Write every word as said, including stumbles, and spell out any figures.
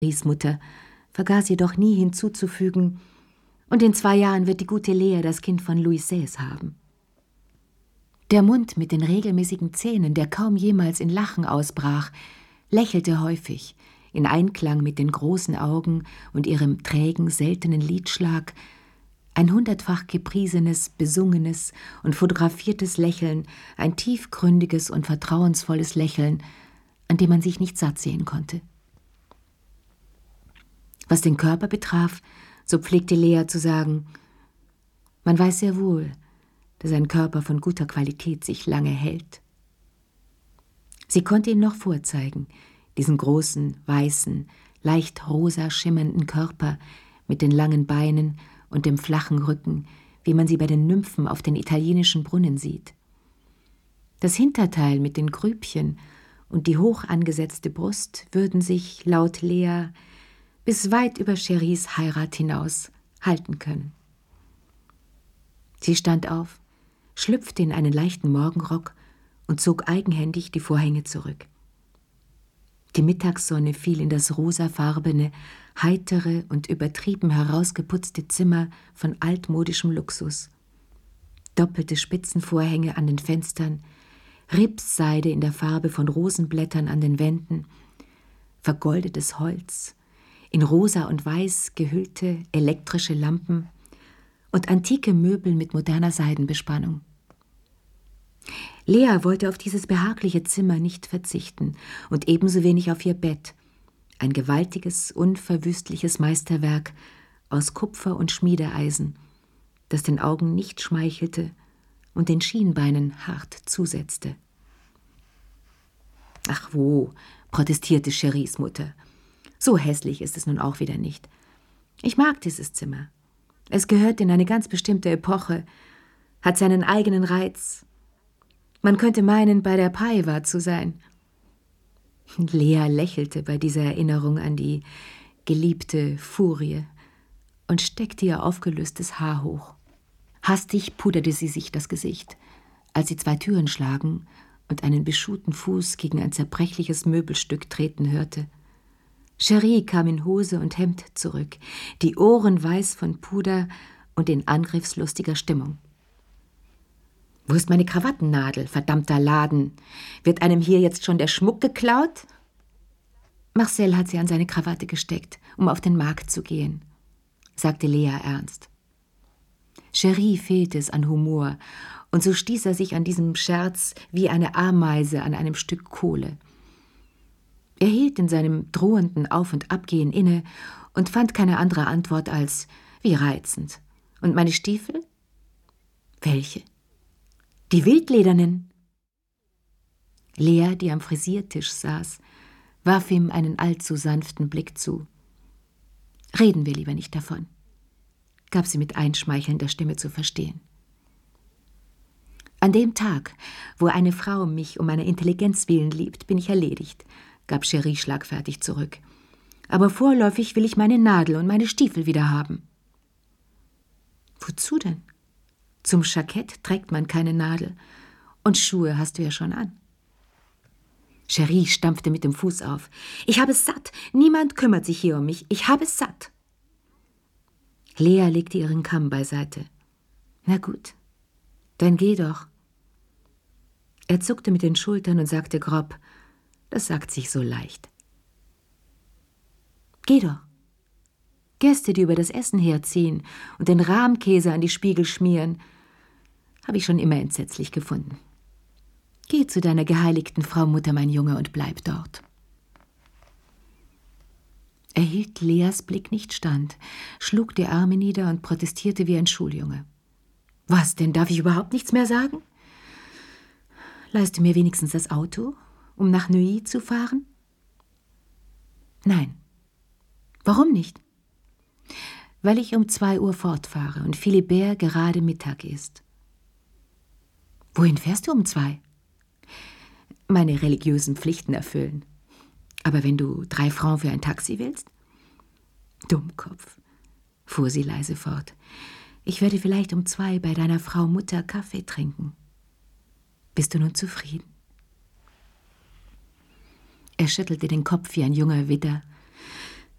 Cheries Mutter, vergaß jedoch nie hinzuzufügen, und in zwei Jahren wird die gute Lea das Kind von Louis seize haben. Der Mund mit den regelmäßigen Zähnen, der kaum jemals in Lachen ausbrach, lächelte häufig, in Einklang mit den großen Augen und ihrem trägen, seltenen Liedschlag, ein hundertfach gepriesenes, besungenes und fotografiertes Lächeln, ein tiefgründiges und vertrauensvolles Lächeln, an dem man sich nicht satt sehen konnte. Was den Körper betraf, so pflegte Lea zu sagen, man weiß sehr wohl, dass ein Körper von guter Qualität sich lange hält. Sie konnte ihn noch vorzeigen, diesen großen, weißen, leicht rosa schimmernden Körper mit den langen Beinen und dem flachen Rücken, wie man sie bei den Nymphen auf den italienischen Brunnen sieht. Das Hinterteil mit den Grübchen und die hoch angesetzte Brust würden sich, laut Lea, bis weit über Cheries Heirat hinaus halten können. Sie stand auf, schlüpfte in einen leichten Morgenrock und zog eigenhändig die Vorhänge zurück. Die Mittagssonne fiel in das rosafarbene, heitere und übertrieben herausgeputzte Zimmer von altmodischem Luxus. Doppelte Spitzenvorhänge an den Fenstern, Ripsseide in der Farbe von Rosenblättern an den Wänden, vergoldetes Holz, in rosa und weiß gehüllte elektrische Lampen und antike Möbel mit moderner Seidenbespannung. Lea wollte auf dieses behagliche Zimmer nicht verzichten und ebenso wenig auf ihr Bett, ein gewaltiges, unverwüstliches Meisterwerk aus Kupfer und Schmiedeeisen, das den Augen nicht schmeichelte und den Schienbeinen hart zusetzte. »Ach wo«, protestierte Cheries Mutter, »so hässlich ist es nun auch wieder nicht. Ich mag dieses Zimmer. Es gehört in eine ganz bestimmte Epoche, hat seinen eigenen Reiz. Man könnte meinen, bei der Paiva zu sein.« Lea lächelte bei dieser Erinnerung an die geliebte Furie und steckte ihr aufgelöstes Haar hoch. Hastig puderte sie sich das Gesicht, als sie zwei Türen schlagen und einen beschuhten Fuß gegen ein zerbrechliches Möbelstück treten hörte. Cherie kam in Hose und Hemd zurück, die Ohren weiß von Puder und in angriffslustiger Stimmung. »Wo ist meine Krawattennadel, verdammter Laden? Wird einem hier jetzt schon der Schmuck geklaut?« Marcel hat sie an seine Krawatte gesteckt, um auf den Markt zu gehen, sagte Lea ernst. Cherie fehlte es an Humor, und so stieß er sich an diesem Scherz wie eine Ameise an einem Stück Kohle. Er hielt in seinem drohenden Auf- und Abgehen inne und fand keine andere Antwort als, wie reizend. »Und meine Stiefel?« »Welche?« »Die wildledernen.« Lea, die am Frisiertisch saß, warf ihm einen allzu sanften Blick zu. »Reden wir lieber nicht davon«, gab sie mit einschmeichelnder Stimme zu verstehen. »An dem Tag, wo eine Frau mich um meiner Intelligenz willen liebt, bin ich erledigt«, gab Cherie schlagfertig zurück. »Aber vorläufig will ich meine Nadel und meine Stiefel wieder haben.« »Wozu denn? Zum Jackett trägt man keine Nadel, und Schuhe hast du ja schon an.« Cherie stampfte mit dem Fuß auf. »Ich habe es satt. Niemand kümmert sich hier um mich. Ich habe es satt.« Lea legte ihren Kamm beiseite. »Na gut, dann geh doch.« Er zuckte mit den Schultern und sagte grob, »Das sagt sich so leicht.« »Geh doch. Gäste, die über das Essen herziehen und den Rahmkäse an die Spiegel schmieren, habe ich schon immer entsetzlich gefunden. Geh zu deiner geheiligten Frau Mutter, mein Junge, und bleib dort.« Er hielt Leas Blick nicht stand, schlug die Arme nieder und protestierte wie ein Schuljunge. »Was denn, darf ich überhaupt nichts mehr sagen? Leihst du mir wenigstens das Auto, um nach Neuilly zu fahren?« »Nein.« »Warum nicht?« »Weil ich um zwei Uhr fortfahre und Philibert gerade Mittag ist.« »Wohin fährst du um zwei?« »Meine religiösen Pflichten erfüllen. Aber wenn du drei Francs für ein Taxi willst?« »Dummkopf«, fuhr sie leise fort. »Ich werde vielleicht um zwei bei deiner Frau Mutter Kaffee trinken. Bist du nun zufrieden?« Er schüttelte den Kopf wie ein junger Widder,